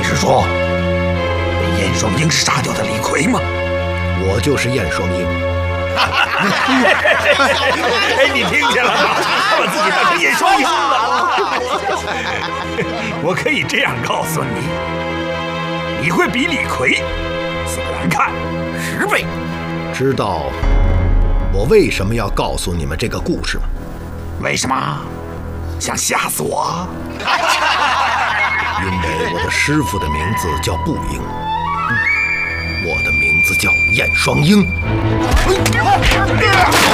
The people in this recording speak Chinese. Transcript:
是说被燕双鹰杀掉的李逵吗？ 我就是燕双鹰。 哎，你听见了吗？他把自己当成燕双鹰了。我可以这样告诉你，你会比李逵死得难看10倍。 知道我为什么要告诉你们这个故事吗？ 为什么？想吓死我？ 因为我的师傅的名字叫步英，我的名字叫燕双鹰。